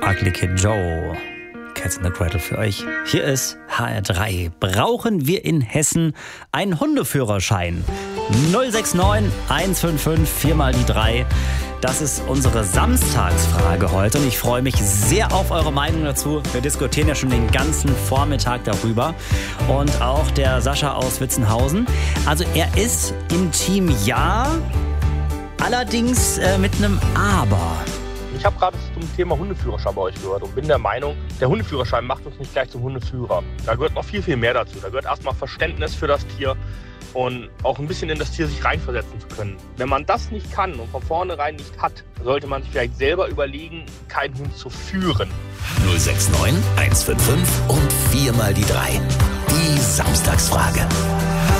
Ugly Kid Joe, Cats in the Cradle für euch. Hier ist HR3. Brauchen wir in Hessen einen Hundeführerschein? 069 155 4 mal die 3. Das ist unsere Samstagsfrage heute und ich freue mich sehr auf eure Meinung dazu. Wir diskutieren ja schon den ganzen Vormittag darüber. Und auch der Sascha aus Witzenhausen. Also er ist im Team Ja, allerdings mit einem Aber. Ich habe gerade zum Thema Hundeführerschein bei euch gehört und bin der Meinung, der Hundeführerschein macht uns nicht gleich zum Hundeführer. Da gehört noch viel, viel mehr dazu. Da gehört erstmal Verständnis für das Tier und auch ein bisschen in das Tier sich reinversetzen zu können. Wenn man das nicht kann und von vornherein nicht hat, sollte man sich vielleicht selber überlegen, keinen Hund zu führen. 069 155 und 4 mal die 3. Die Samstagsfrage.